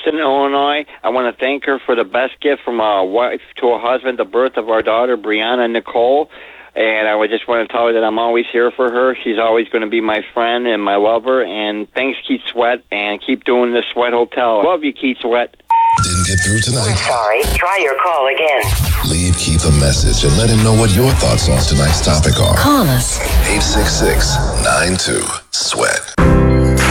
Boston, Illinois. I want to thank her for the best gift from a wife to a husband, the birth of our daughter, Brianna Nicole. And I would just want to tell her that I'm always here for her. She's always going to be my friend and my lover. And thanks, Keith Sweat, and keep doing the Sweat Hotel. Love you, Keith Sweat. Didn't get through tonight? I'm sorry. Try your call again. Leave Keith a message and let him know what your thoughts on tonight's topic are. Call us. 866-92-SWEAT.